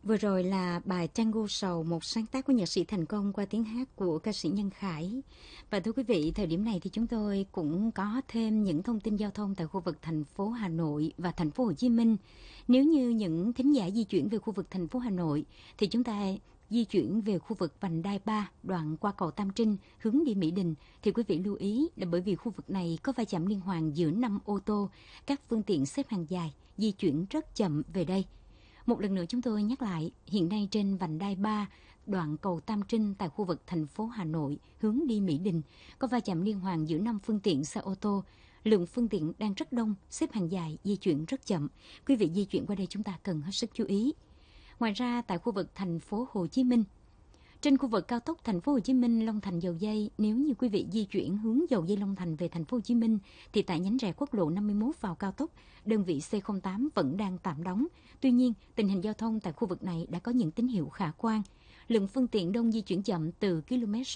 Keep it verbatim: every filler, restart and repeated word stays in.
Vừa rồi là bài Tango Sầu, một sáng tác của nhạc sĩ thành công qua tiếng hát của ca sĩ Nhân Khải. Và thưa quý vị, thời điểm này thì chúng tôi cũng có thêm những thông tin giao thông tại khu vực thành phố Hà Nội và thành phố Hồ Chí Minh. Nếu như những thính giả di chuyển về khu vực thành phố Hà Nội thì chúng ta di chuyển về khu vực vành đai ba, đoạn qua cầu Tam Trinh hướng đi Mỹ Đình thì quý vị lưu ý là bởi vì khu vực này có va chạm liên hoàn giữa năm ô tô, các phương tiện xếp hàng dài di chuyển rất chậm về đây. Một lần nữa chúng tôi nhắc lại, hiện nay trên vành đai ba, đoạn cầu Tam Trinh tại khu vực thành phố Hà Nội hướng đi Mỹ Đình có va chạm liên hoàn giữa năm phương tiện xe ô tô. Lượng phương tiện đang rất đông, xếp hàng dài, di chuyển rất chậm. Quý vị di chuyển qua đây chúng ta cần hết sức chú ý. Ngoài ra tại khu vực thành phố Hồ Chí Minh, trên khu vực cao tốc thành phố Hồ Chí Minh Long Thành Dầu Giây, nếu như quý vị di chuyển hướng Dầu Giây Long Thành về thành phố Hồ Chí Minh thì tại nhánh rẽ quốc lộ năm mươi mốt vào cao tốc, đơn vị C không tám vẫn đang tạm đóng. Tuy nhiên, tình hình giao thông tại khu vực này đã có những tín hiệu khả quan. Lượng phương tiện đông di chuyển chậm từ km